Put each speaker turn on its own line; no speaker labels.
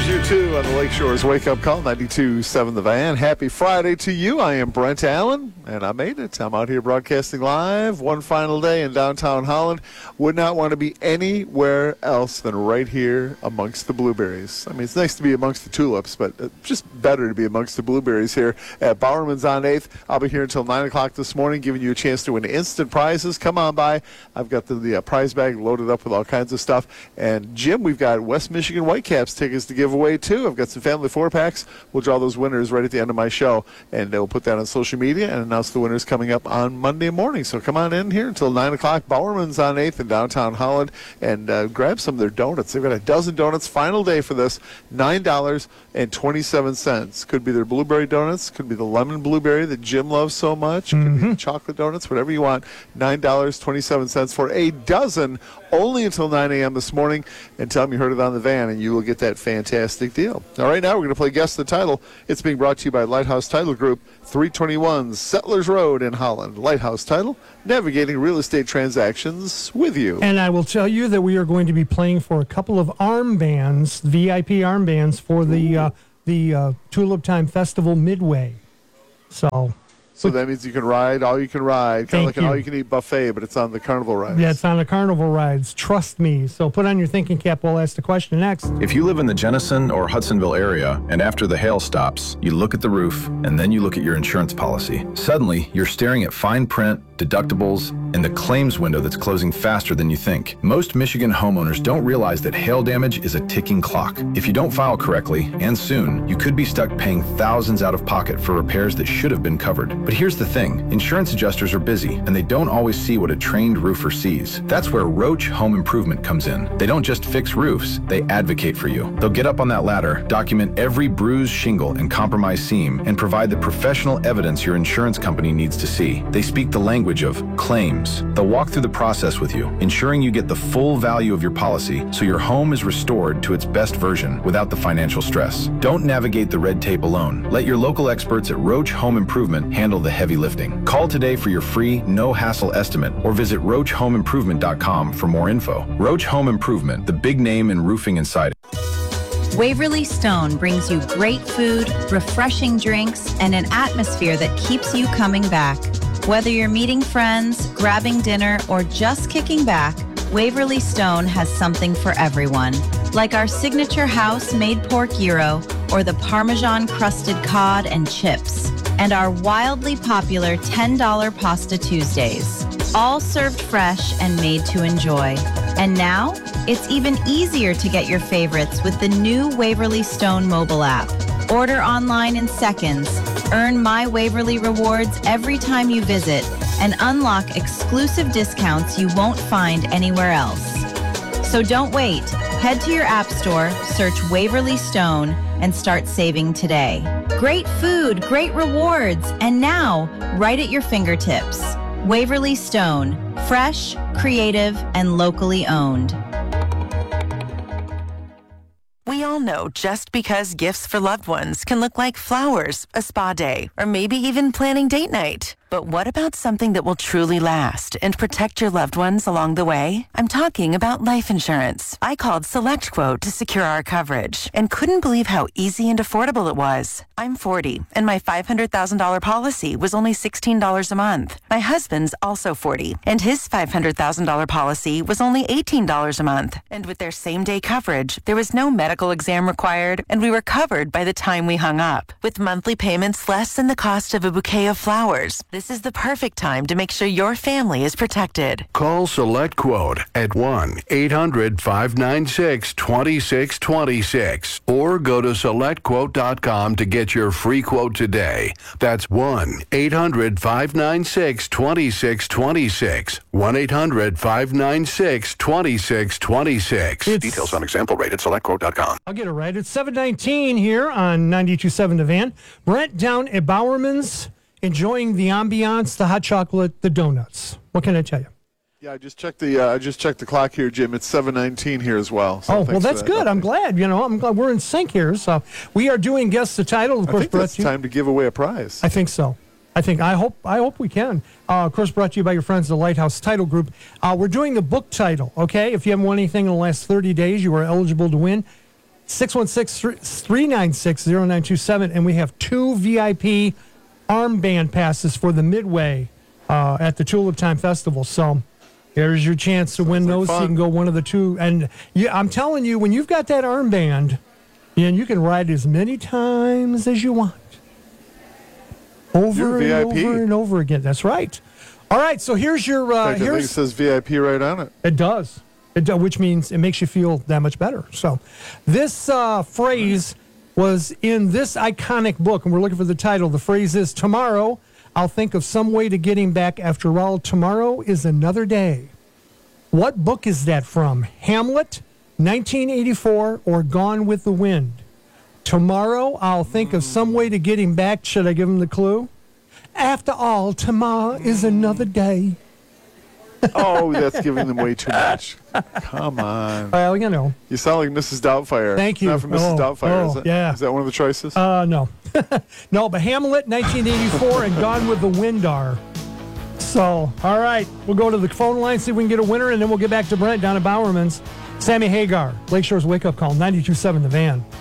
you too on the Lakeshore's Wake Up Call, 92.7 The Van. Happy Friday to you. I am Brent Allen, and I made it. I'm out here broadcasting live one final day in downtown Holland. Would not want to be anywhere else than right here amongst the blueberries. I mean, it's nice to be amongst the tulips, but just better to be amongst the blueberries here at Bowerman's on 8th. I'll be here until 9 o'clock this morning, giving you a chance to win instant prizes. Come on by. I've got the prize bag loaded up with all kinds of stuff. And, Jim, we've got West Michigan Whitecaps tickets to give away, too. I've got some family four-packs. We'll draw those winners right at the end of my show, and we'll put that on social media and announce the winners coming up on Monday morning. So come on in here until 9 o'clock. Bowerman's on 8th in downtown Holland, and grab some of their donuts. They've got a dozen donuts. Final day for this, $9.27. Could be their blueberry donuts. Could be the lemon blueberry that Jim loves so much. Could be the chocolate donuts, whatever you want. $9.27 for a dozen, only until 9 a.m. this morning. And tell them you heard it on the van, and you will get that fantastic deal. All right, now we're going to play Guess the Title. It's being brought to you by Lighthouse Title Group, 321 Settlers Road in Holland. Lighthouse Title, navigating real estate transactions with you.
And I will tell you that we are going to be playing for a couple of armbands, VIP armbands, for the Tulip Time Festival Midway.
So that means you can ride all you can ride, kind of like an all-you-can-eat buffet, but it's on the carnival rides.
Yeah, it's on the carnival rides. Trust me. So put on your thinking cap. We'll ask the question next.
If you live in the Jenison or Hudsonville area, and after the hail stops, you look at the roof, and then you look at your insurance policy. Suddenly, you're staring at fine print, deductibles, and the claims window that's closing faster than you think. Most Michigan homeowners don't realize that hail damage is a ticking clock. If you don't file correctly, and soon, you could be stuck paying thousands out of pocket for repairs that should have been covered. But here's the thing, insurance adjusters are busy, and they don't always see what a trained roofer sees. That's where Roach Home Improvement comes in. They don't just fix roofs, they advocate for you. They'll get up on that ladder, document every bruised shingle and compromised seam, and provide the professional evidence your insurance company needs to see. They speak the language of claims. They'll walk through the process with you, ensuring you get the full value of your policy so your home is restored to its best version without the financial stress. Don't navigate the red tape alone. Let your local experts at Roach Home Improvement handle the heavy lifting. Call today for your free, no-hassle estimate or visit roachhomeimprovement.com for more info. Roach Home Improvement, the big name in roofing and siding.
Waverly Stone brings you great food, refreshing drinks, and an atmosphere that keeps you coming back. Whether you're meeting friends, grabbing dinner, or just kicking back, Waverly Stone has something for everyone. Like our signature house-made pork gyro or the Parmesan-crusted cod and chips. And our wildly popular $10 Pasta Tuesdays. All served fresh and made to enjoy. And now, it's even easier to get your favorites with the new Waverly Stone mobile app. Order online in seconds, earn My Waverly rewards every time you visit, and unlock exclusive discounts you won't find anywhere else. So don't wait. Head to your app store, search Waverly Stone, and start saving today. Great food, great rewards, and now, right at your fingertips. Waverly Stone, fresh, creative, and locally owned.
We all know just because gifts for loved ones can look like flowers, a spa day, or maybe even planning date night. But what about something that will truly last and protect your loved ones along the way? I'm talking about life insurance. I called SelectQuote to secure our coverage and couldn't believe how easy and affordable it was. I'm 40, and my $500,000 policy was only $16 a month. My husband's also 40, and his $500,000 policy was only $18 a month. And with their same-day coverage, there was no medical exam required, and we were covered by the time we hung up. With monthly payments less than the cost of a bouquet of flowers, this is the perfect time to make sure your family is protected.
Call SelectQuote at 1-800-596-2626 or go to SelectQuote.com to get your free quote today. That's 1-800-596-2626. 1-800-596-2626. Details on example rate at SelectQuote.com.
I'll get it right. It's 7:19 here on 92.7 The Van. Brent down at Bowerman's, enjoying the ambiance, the hot chocolate, the donuts. What can I tell you?
Yeah, I just checked the clock here, Jim. It's 7:19 here as well. So
well, that's good. I'm glad. I'm glad we're in sync here. So we are doing Guess the Title. Of course,
I think it's time to give away a prize.
I think so. I hope we can. Of course, brought to you by your friends at the Lighthouse Title Group. We're doing the book title. Okay, if you haven't won anything in the last 30 days, you are eligible to win. 616-396-0927. And we have 2 VIP armband passes for the Midway at the Tulip Time Festival. So here's your chance to win those.
fun.
You can go one of the two. And I'm telling you, when you've got that armband, and you can ride as many times as you want. Over
You're
and
VIP.
over and over again. That's right. All right, so here's your...
In fact, I think it says VIP right on it.
It does. Which means it makes you feel that much better. So this phrase was in this iconic book, and we're looking for the title. The phrase is, tomorrow, I'll think of some way to get him back. After all, tomorrow is another day. What book is that from? Hamlet, 1984, or Gone with the Wind? Tomorrow, I'll think of some way to get him back. Should I give him the clue? After all, tomorrow is another day.
Oh, that's giving them way too much. Come on.
Well, you know.
You sound like Mrs. Doubtfire.
Thank you.
Not from Mrs. Doubtfire, is it?
Yeah.
Is that one of the choices?
No. No, but Hamlet, 1984, and Gone with the Wind are. So, all right. We'll go to the phone line, see if we can get a winner, and then we'll get back to Brent down at Bowerman's. Sammy Hagar, Lakeshore's Wake Up Call, 92.7 The Van.